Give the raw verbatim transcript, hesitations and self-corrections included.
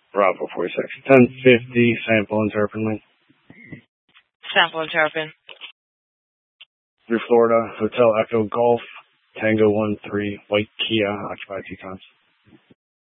Bravo forty-six. ten fifty, sample and Terrapin lane. Sample and Terrapin. Through Florida, Hotel Echo Golf, Tango one three, White Kia, occupied two times.